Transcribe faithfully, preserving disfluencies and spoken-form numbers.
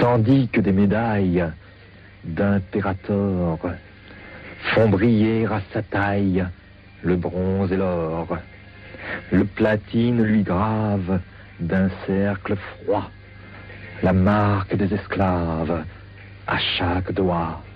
tandis que des médailles d'impérator font briller à sa taille le bronze et l'or. Le platine lui grave d'un cercle froid la marque des esclaves à chaque doigt.